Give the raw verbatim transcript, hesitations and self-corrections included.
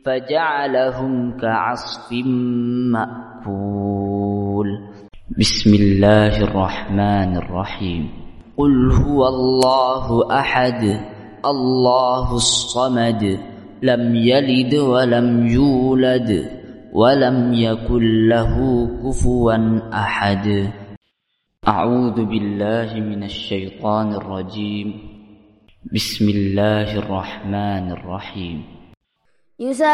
فجعلهم كعصف مأكول. بسم الله الرحمن الرحيم. قل هو الله أحد الله الصمد لم يلد ولم يولد ولم يكن له كفوا أحد. أعوذ بالله من الشيطان الرجيم. بسم الله الرحمن الرحيم.